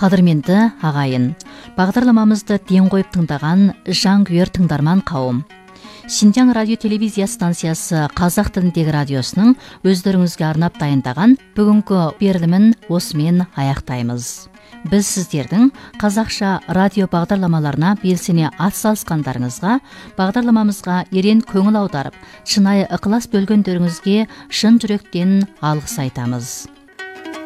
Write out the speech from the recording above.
Қадірменді ағайын, бағдарламамызды ден қойып тыңдаған жанкүйер тыңдарман қауым. Шинжаң радио телевизия станциясы қазақ тіліндегі радиосының өздеріңізге арнап дайындаған бүгінгі берілімін осымен аяқтаймыз. Біз сіздердің қазақша радио бағдарламаларына белсене атсалысқандарыңызға, бағдарламамызға ерен көңіл аударып, шынайы ықылас бөлгендеріңізге шын жүректен алғыс айтамыз.